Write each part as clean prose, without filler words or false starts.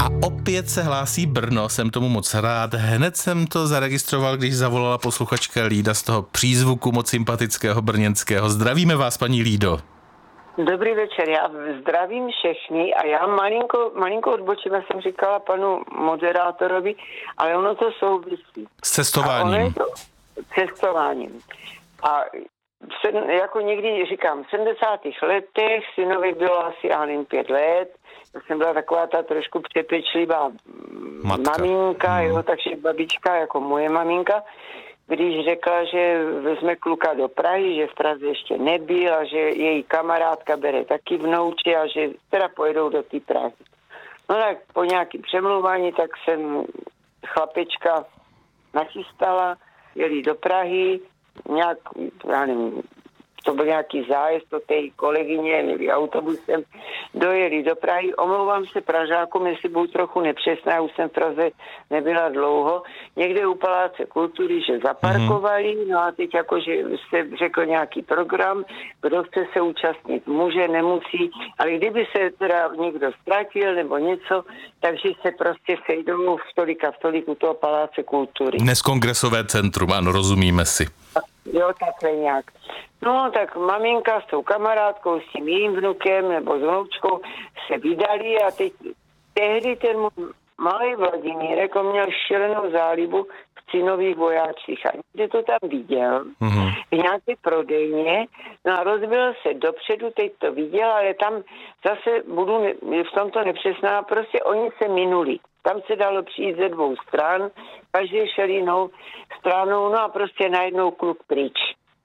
Opět se hlásí Brno, jsem tomu moc rád. Hned jsem to zaregistroval, když zavolala posluchačka Lída z toho přízvuku moc sympatického brněnského. Zdravíme vás, paní Lído. Dobrý večer, já zdravím všechny a já malinko odbočím, já jsem říkala panu moderátorovi, ale ono to souvisí. S cestováním. Cestováním. A jako někdy říkám, v 70. letech synovi bylo asi, já nevím, 5 let, já jsem byla taková ta trošku přepečlivá maminka, jo, takže babička jako moje maminka, když řekla, že vezme kluka do Prahy, že v Praze ještě nebyl a že její kamarádka bere taky vnouče a že teda pojedou do té Prahy. No tak po nějakém přemluvání, tak jsem chlapečka nachystala, jeli do Prahy, nějak, já nevím, to byl nějaký zájezd od té kolegyně, jeli autobusem, dojeli do Prahy. Omlouvám se Pražákům, jestli budu trochu nepřesná, já už jsem v Praze nebyla dlouho. Někde u Paláce kultury, že zaparkovali, no a teď jakože se řekl nějaký program, kdo chce se účastnit, může, nemusí, ale kdyby se teda někdo ztratil nebo něco, takže se prostě sejdou v toliku toho Paláce kultury. Dnes kongresové centrum, ano, rozumíme si. Jo, takhle nějak. No, tak maminka s tou kamarádkou, s tím jejím vnukem nebo s vnoučkou se vydali a tehdy ten malý Vladimírek, on měl šílenou zálibu v cinových vojácích a někde to tam viděl, v nějaké prodejně, no a rozbil se dopředu, teď to viděl, ale tam zase budu v tomto nepřesná, prostě oni se minuli. Tam se dalo přijít ze 2 stran, každý šel jinou stranou, no a prostě najednou kluk pryč.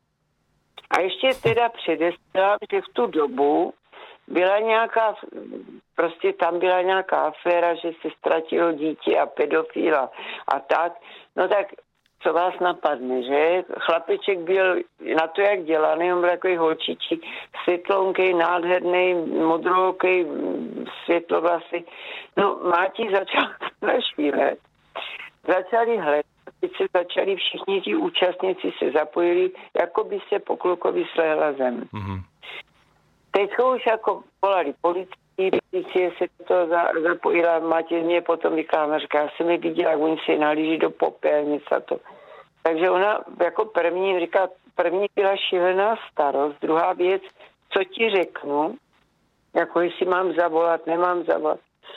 A ještě teda předeslala, že v tu dobu byla tam byla nějaká aféra, že se ztratilo dítě a pedofila a tak. No tak, co vás napadne, že? Chlapeček byl na to, jak dělaný, on byl takový holčičí, světlonkej, nádherný, modrookej, světlovlasy. No, Máti začal švílet. Začali hledat, teď se začali všichni ti účastníci se zapojili, jako by se po klukovi slehla zem. Teď už jako volali policie se to zapojila, Máti mě potom vykládala, říká, já jsem je viděla, jak oni se nalíží do popelnic a to. Takže ona jako první byla šílená starost, druhá věc, co ti řeknu, jako jestli mám zavolat, nemám zavolat.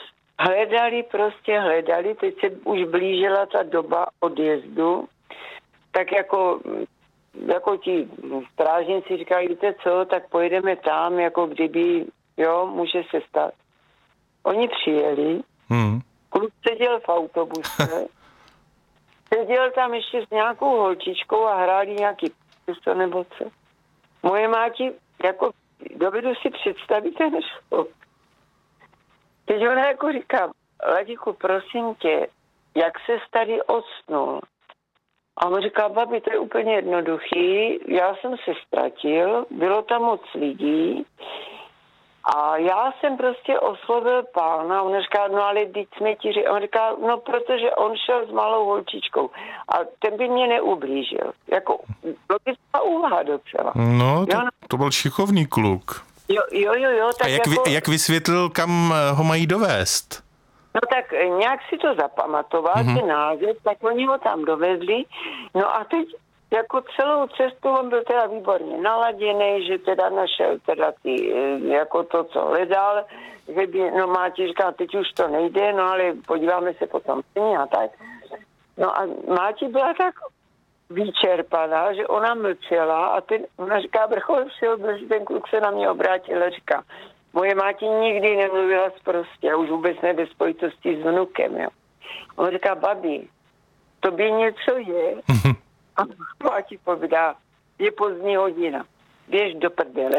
Hledali, teď se už blížila ta doba odjezdu, tak jako ti strážníci říkají, víte co, tak pojedeme tam, jako kdyby, jo, může se stát. Oni přijeli, kluk seděl v autobuse, seděl tam ještě s nějakou holčičkou a hráli nějaký pěsto nebo co. Moje máti, jako dovedu si představit ten šok. Teď ona jako říká, Ladiku, prosím tě, jak se tady odsnul? A on říká, babi, to je úplně jednoduchý, já jsem se ztratil, bylo tam moc lidí a já jsem prostě oslovil pána, on říká, no ale teď jsme ti on říká, no protože on šel s malou holčičkou a ten by mě neublížil. Jako logická úvaha docela. No, to byl šikovný kluk. Jo. Tak a jak vysvětlil, kam ho mají dovést? No tak nějak si to zapamatoval, ten název, tak oni ho tam dovezli. No a teď jako celou cestu on byl teda výborně naladěný, že teda našel teda jako to, co hledal, že by, no Máti říká, teď už to nejde, no ale podíváme se potom a tak. No a Máti byla tak vyčerpaná, že ona mlčela a ona říká, vrchol všeho byl, že ten kluk se na mě obrátil a říká, moje máti nikdy nemluvila sprostě a už vůbec ne ve spojitosti s vnukem, jo. On říká, babi, tobě něco je? A máti povídá, je pozdní hodina. Běž do prdele.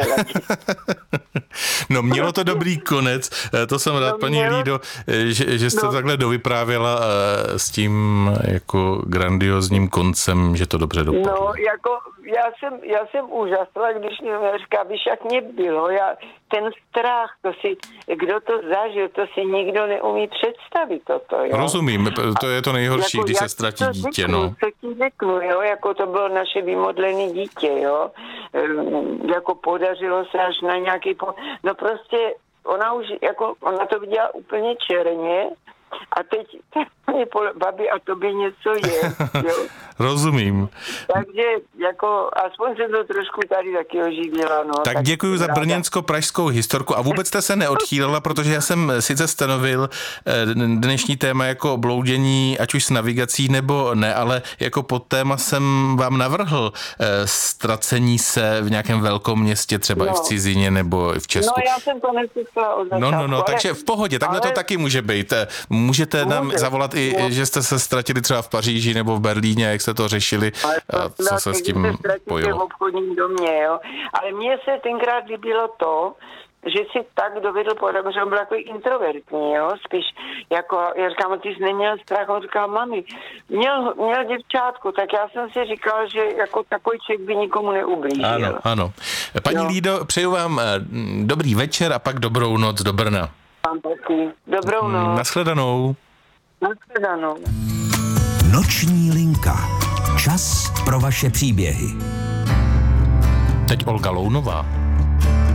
No mělo to dobrý konec, to jsem rád, paní Lído, že jste takhle dovyprávěla s tím jako grandiozním koncem, že to dobře dopadlo. No, jako já jsem úžasla, když mě říká, víš, jak mě bylo, ten strach, kdo to zažil, to si nikdo neumí představit toto, jo. Rozumím, to je to nejhorší, když se ztratí dítě, no. Co ti řeknu, jo, jako to bylo naše vymodlené dítě, jo. Jako podařilo se až na nějaký... No prostě ona to viděla úplně černě A teď babi, a tobě něco je, jo? Rozumím. Takže jako aspoň se to trošku tady taky oživila, no. Tak děkuji za brněnsko-pražskou historku a vůbec jste se neodchýlila, protože já jsem sice stanovil dnešní téma jako bloudění, ať už s navigací nebo ne, ale jako podtéma jsem vám navrhl ztracení se v nějakém velkom městě, třeba i v cizině nebo i v Česku. No já jsem to neslyšela od začátku. No, takže v pohodě, takhle to taky může být. Můžete nám zavolat i, že jste se ztratili třeba v Paříži nebo v Berlíně, jak jste to řešili, a co se s tím pojilo. V obchodním domě, jo. Ale mně se tenkrát líbilo to, že si tak dovedl podat, že on byl takový introvertní, jo, spíš jako, já říkám, ty jsi neměl strach, on říkal, mami, měl děvčátku, tak já jsem si říkal, že jako takový člověk by nikomu neublížil. Ano. Paní Lído, přeju vám dobrý večer a pak dobrou noc do Brna. Vám taky. Dobrou noc. Nashledanou. Noční linka. Čas pro vaše příběhy. Teď Olga Lounová.